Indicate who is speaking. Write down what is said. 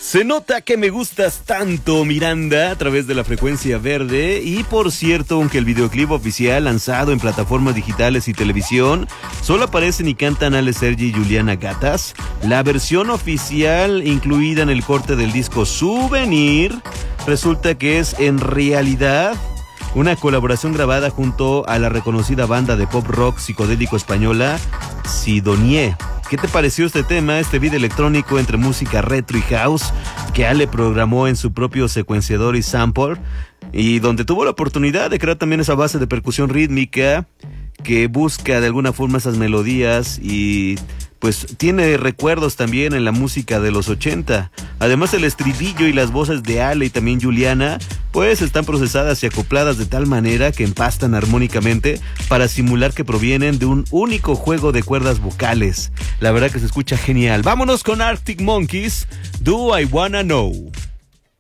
Speaker 1: Se nota que me gustas tanto, Miranda, a través de la frecuencia verde. Y por cierto, aunque el videoclip oficial lanzado en plataformas digitales y televisión solo aparecen y cantan Ale Sergi y Juliana Gatas, la versión oficial incluida en el corte del disco Souvenir resulta que es en realidad una colaboración grabada junto a la reconocida banda de pop rock psicodélico española Sidonie. ¿Qué te pareció este tema, este beat electrónico entre música retro y house que Ale programó en su propio secuenciador y sample, y donde tuvo la oportunidad de crear también esa base de percusión rítmica que busca de alguna forma esas melodías y pues tiene recuerdos también en la música de los 80. Además, el estribillo y las voces de Ale y también Juliana pues están procesadas y acopladas de tal manera que empastan armónicamente para simular que provienen de un único juego de cuerdas vocales. La verdad que se escucha genial. Vámonos con Arctic Monkeys, Do I Wanna Know.